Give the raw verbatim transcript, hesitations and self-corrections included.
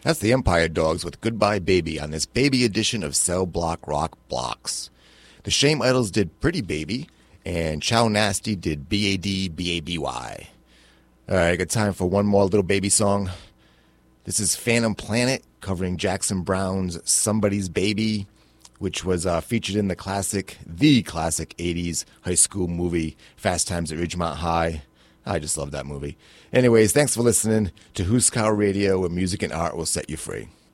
That's the Empire Dogs with Goodbye Baby on this baby edition of Cell Block Rock Blocks. The Shame Idols did Pretty Baby, and Chow Nasty did B A D B A B Y. All right, I got time for one more little baby song. This is Phantom Planet covering Jackson Browne's Somebody's Baby, which was uh, featured in the classic, the classic eighties high school movie Fast Times at Ridgemont High. I just love that movie. Anyways, thanks for listening to Huskow Radio, where music and art will set you free.